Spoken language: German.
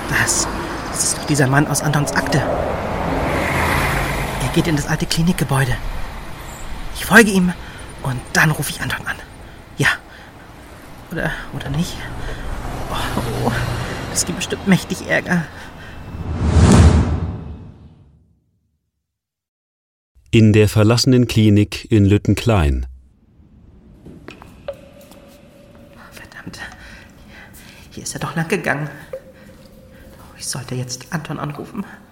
Das ist doch dieser Mann aus Antons Akte. Er geht in das alte Klinikgebäude. Ich folge ihm und dann rufe ich Anton an. Ja. Oder nicht? Oh, das gibt bestimmt mächtig Ärger. In der verlassenen Klinik in Lüttenklein. Verdammt. Hier ist er doch lang gegangen. Ich sollte jetzt Anton anrufen.